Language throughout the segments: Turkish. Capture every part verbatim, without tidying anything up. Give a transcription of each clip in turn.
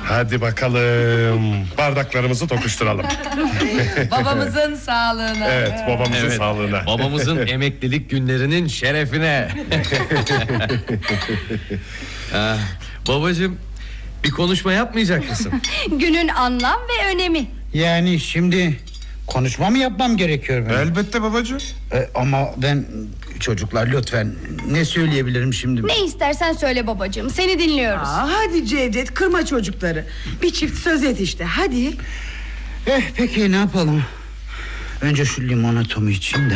Hadi bakalım, bardaklarımızı tokuşturalım. Babamızın sağlığına. Evet, babamızın Evet, sağlığına. babamızın emeklilik günlerinin şerefine. ah, babacığım, bir konuşma yapmayacak mısın? Günün anlam ve önemi. Yani şimdi konuşma mı yapmam gerekiyor benim? Elbette babacığım. E, ama ben çocuklar lütfen ne söyleyebilirim şimdi? Ne istersen söyle babacığım, seni dinliyoruz. Aa, hadi Cevdet, kırma çocukları. Bir çift söz et işte, hadi. Eh peki, ne yapalım? Önce şu limonatomu içeyim de.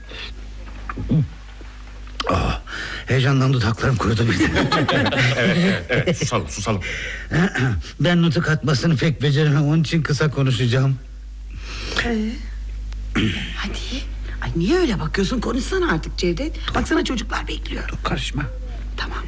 Oh, heyecandan dudaklarım kurudu birden. Evet, evet, evet, susalım, susalım. Ben nutuk atmasını pek beceremem, onun için kısa konuşacağım. Ee, hadi. Ay niye öyle bakıyorsun, konuşsana artık Cevdet. Baksana çocuklar bekliyor. Dur, karışma. Tamam.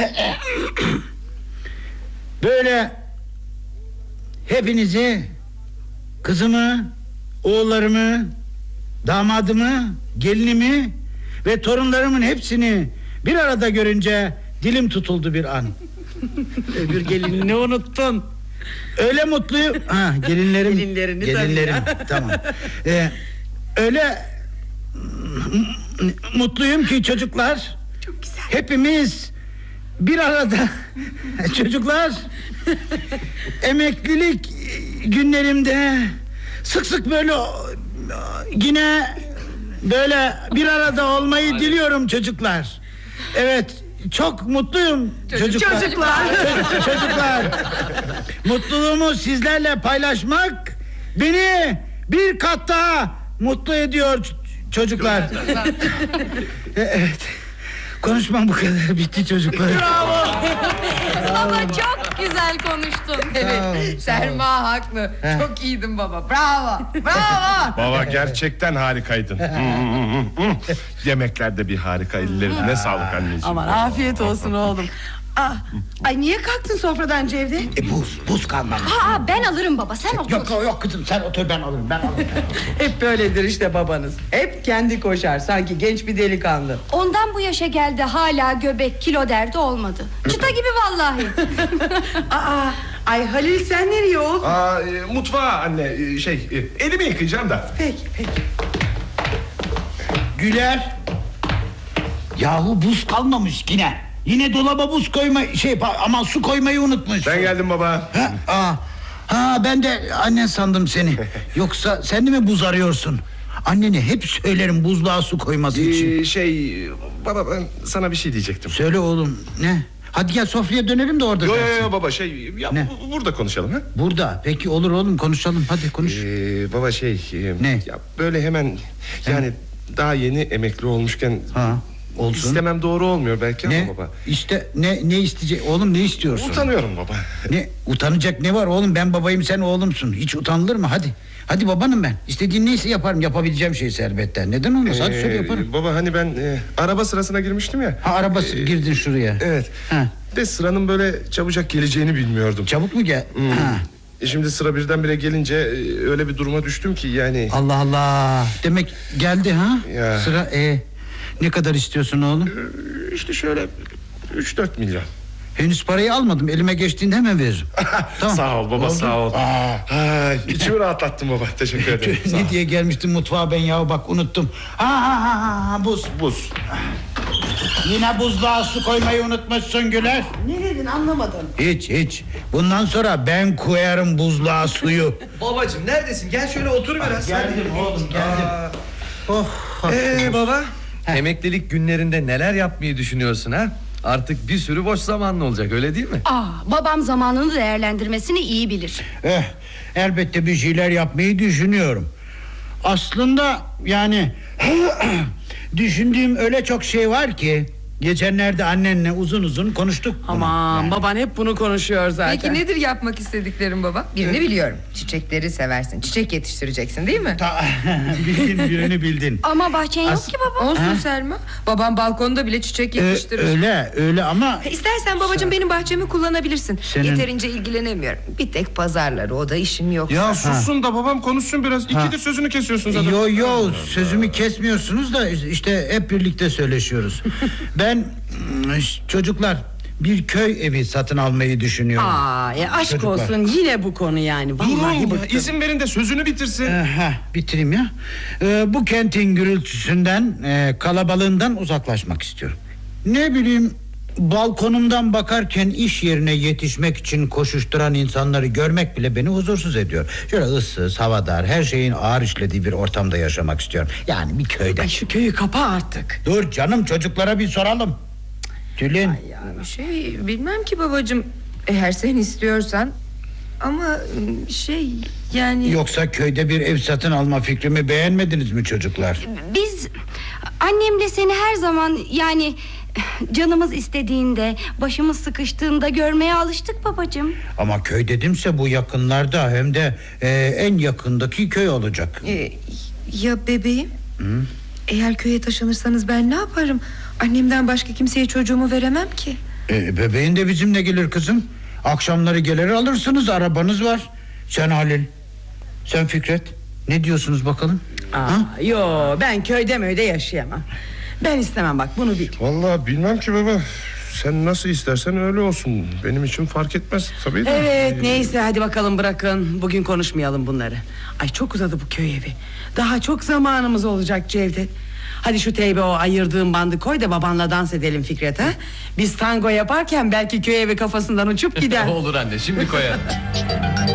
Böyle hepinizi, kızımı, oğullarımı, damadımı, gelinimi ve torunlarımın hepsini bir arada görünce dilim tutuldu bir an. Öbür gelinini unuttun. Öyle mutluyum. Ha, gelinlerim. Gelinlerini gelinlerim. Tamam. Ee, öyle mutluyum ki çocuklar. Çok güzel. Hepimiz bir arada. Çocuklar, emeklilik günlerimde sık sık böyle yine böyle bir arada olmayı diliyorum çocuklar. Evet, çok mutluyum çocuklar. Çocuklar. Çocuk- çocuklar. Mutluluğumu sizlerle paylaşmak beni bir kat daha mutlu ediyor ç- çocuklar. E- evet. Konuşmam bu kadar, bitti çocuklar. Baba çok güzel konuştun. Evet, Selma haklı. Çok iyiydin baba, bravo. Bravo. Baba gerçekten harikaydın. Yemeklerde bir harika, ellerine sağlık anneciğim. Aman afiyet olsun oğlum. Ah, ay niye kalktın sofradan Cevdet? E, buz, buz kalmamış. Aa, ben alırım baba, sen otur. Yok yok kızım, sen otur, ben alırım, ben alırım. Hep böyledir işte babanız. Hep kendi koşar, sanki genç bir delikanlı. Ondan bu yaşa geldi, hala göbek kilo derdi olmadı. Çıta gibi vallahi. Aa, ay Halil sen nereye oğlum? Aa, e, mutfağa anne, e, şey e, elimi yıkayacağım da. Peki peki. Güler. Yahu buz kalmamış yine. Yine dolaba buz koyma şey pa- ama su koymayı unutmuş. Ben geldim baba. Ha, aa, ha ben de annen sandım seni. Yoksa sen de mi buz arıyorsun? Annene hep söylerim buzluğa su koyması için. Ee, şey baba, ben sana bir şey diyecektim. Söyle oğlum, ne? Hadi gel sofraya dönelim de orada Yo yo dersin. yo baba, şey ya, Ne? bu- burada konuşalım ha. Burada. Peki olur oğlum, konuşalım, hadi konuş. Ee, baba şey e, Ne? Ya böyle hemen yani daha yeni emekli olmuşken Ha, olsun. istemem doğru olmuyor belki Ne? ama baba. İşte ne ne isteyecek oğlum, ne istiyorsun? Utanıyorum baba. Ne utanacak ne var oğlum, ben babayım, sen oğlumsun. Hiç utanılır mı? Hadi. Hadi babanım ben. İstediğin neyse yaparım. Yapabileceğim şey elbette. Neden olmaz? Hadi söyle, Ee, yaparım. Baba hani ben e, araba sırasına girmiştim ya. Ha, arabası girdin şuraya. Evet. Ha. De sıranın böyle çabucak geleceğini bilmiyordum. Çabuk mu gel? Ha. E şimdi sıra birdenbire gelince e, öyle bir duruma düştüm ki yani. Allah Allah. Demek geldi ha? Ya. Sıra e ne kadar istiyorsun oğlum? e, işte şöyle üç dört milyon. Henüz parayı almadım. Elime geçtiğinde hemen veririm. Tamam. Sağ ol baba, Oldu. sağ ol. Aa. Ay, içimi rahatlattın baba. Teşekkür ederim. Sağ ol. Ne diye gelmiştim mutfağa ben ya, bak unuttum. Ha ha ha ha, buz. Buz. Yine buzluğa su koymayı unutmuşsun Güler. Ne dedin anlamadım. Hiç hiç. Bundan sonra ben koyarım buzluğa suyu. Babacığım neredesin? Gel şöyle otur biraz. Geldim oğlum, geldim. Oh. Ee baba, emeklilik günlerinde neler yapmayı düşünüyorsun ha? Artık bir sürü boş zamanın olacak, öyle değil mi? Aa, babam zamanını değerlendirmesini iyi bilir. Eh, elbette bir şeyler yapmayı düşünüyorum. Aslında yani düşündüğüm öyle çok şey var ki geçenlerde annenle uzun uzun konuştuk bunu. Aman Yani. baban hep bunu konuşuyor zaten. Peki nedir yapmak istediklerin baba? Birini biliyorum. Çiçekleri seversin. Çiçek yetiştireceksin değil mi? Ta- bildin, birini bildin. Ama bahçen yok As- ki baba. Olsun Ha? Selma. Babam balkonda bile çiçek Ö- yetiştirir. öyle öyle ama İstersen babacığım benim bahçemi kullanabilirsin. Senin- Yeterince ilgilenemiyorum. Bir tek pazarları, o da işim yok. Ya sussun da babam konuşsun biraz. İki Ha. de sözünü kesiyorsun zaten. yo yo sözümü kesmiyorsunuz da işte hep birlikte söyleşiyoruz. Ben çocuklar bir köy evi satın almayı düşünüyorum. Aa, e, aşk Çocuklar. olsun yine bu konu yani. Vallahi Durun ya, bıktım. izin verin de sözünü bitirsin. Aha, bitireyim ya. Ee, bu kentin gürültüsünden, e, kalabalığından uzaklaşmak istiyorum. Ne bileyim, balkonumdan bakarken iş yerine yetişmek için koşuşturan insanları görmek bile beni huzursuz ediyor. Şöyle ıssız, havadar, her şeyin ağır işlediği bir ortamda yaşamak istiyorum. Yani bir köyde. Ay şu köyü kapa artık. Dur canım, çocuklara bir soralım. Tülin. Şey bilmem ki babacığım. Eğer sen istiyorsan. Ama şey yani. Yoksa köyde bir ev satın alma fikrimi beğenmediniz mi çocuklar? Biz annemle seni her zaman yani canımız istediğinde, başımız sıkıştığında görmeye alıştık babacığım. Ama köy dedimse bu yakınlarda, hem de e, en yakındaki köy olacak. Ee, ya bebeğim? Hı? Eğer köye taşınırsanız ben ne yaparım? Annemden başka kimseye çocuğumu veremem ki. E, bebeğin de bizimle gelir kızım. Akşamları gelir alırsınız, arabanız var. Sen Halil, sen Fikret, ne diyorsunuz bakalım? Aa, yo, ben köyde möyde yaşayamam. Ben istemem, bak bunu bil. Vallahi bilmem ki baba. Sen nasıl istersen öyle olsun. Benim için fark etmez tabii de. Evet, neyse hadi bakalım, bırakın. Bugün konuşmayalım bunları. Ay çok uzadı bu köy evi. Daha çok zamanımız olacak Cevdet. Hadi şu teybe o ayırdığın bandı koy da babanla dans edelim Fikret, ha? Biz tango yaparken belki köy evi kafasından uçup gider. Olur anne, şimdi koyarım.